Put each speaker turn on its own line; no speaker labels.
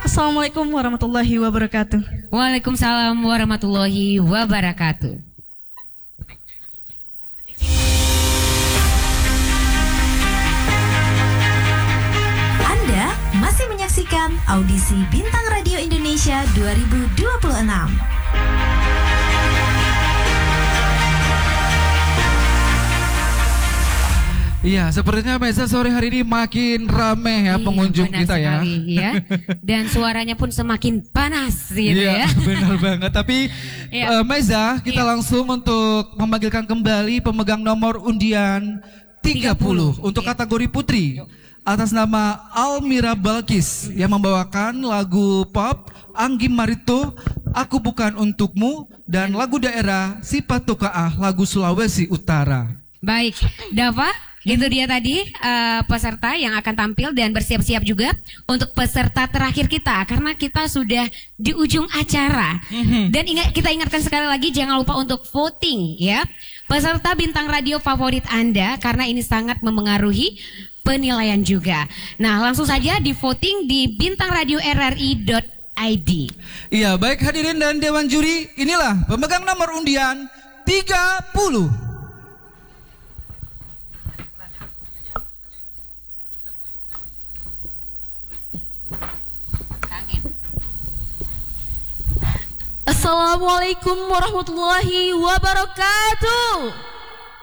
Assalamualaikum warahmatullahi wabarakatuh.
Waalaikumsalam warahmatullahi wabarakatuh.
Anda masih menyaksikan audisi Bintang Radio Indonesia 2026.
Iya, sepertinya Meza sore hari ini makin ramai ya pengunjung kita ya.
Sekali, ya. Dan suaranya pun semakin panas gitu
Iya,
ya.
benar banget. Tapi Meza, kita langsung untuk memanggilkan kembali pemegang nomor undian 30 untuk kategori putri. Atas nama Almira Balkis yang membawakan lagu pop Anggi Marito, Aku Bukan Untukmu, dan lagu daerah Sifat Tokaah, lagu Sulawesi Utara.
Baik, Dava, itu dia tadi peserta yang akan tampil dan bersiap-siap juga untuk peserta terakhir kita karena kita sudah di ujung acara. Dan kita ingatkan sekali lagi jangan lupa untuk voting ya. Peserta bintang radio favorit Anda karena ini sangat memengaruhi penilaian juga. Nah, langsung saja di voting di bintangradioRRI.id.
Iya, baik hadirin dan dewan juri, inilah pemegang nomor undian 30.
Assalamualaikum warahmatullahi wabarakatuh.